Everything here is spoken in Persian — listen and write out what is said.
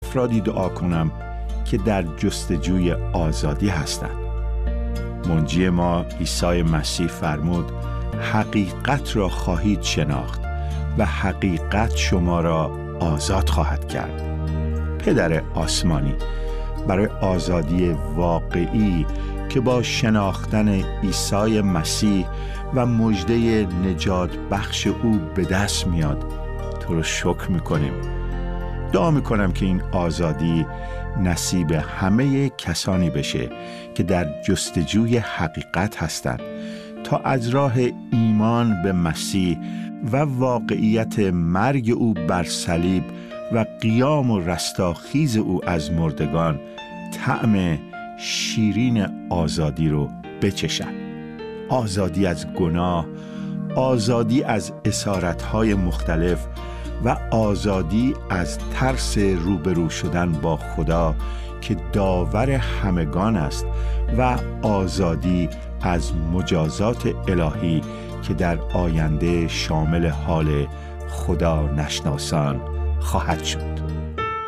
افرادی دعا کنم که در جستجوی آزادی هستند. منجی ما عیسی مسیح فرمود حقیقت را خواهید شناخت و حقیقت شما را آزاد خواهد کرد. پدر آسمانی، برای آزادی واقعی که با شناختن عیسی مسیح و مژده نجات بخش او به دست میاد تو رو شکر میکنیم. دعا میکنم که این آزادی نصیب همه کسانی بشه که در جستجوی حقیقت هستند تا از راه ایمان به مسیح و واقعیت مرگ او بر صلیب و قیام و رستاخیز او از مردگان طعم شیرین آزادی رو بچشن. آزادی از گناه، آزادی از اسارت‌های مختلف و آزادی از ترس روبرو شدن با خدا که داور همگان است و آزادی از مجازات الهی که در آینده شامل حال خدا نشناسان خواهد شد.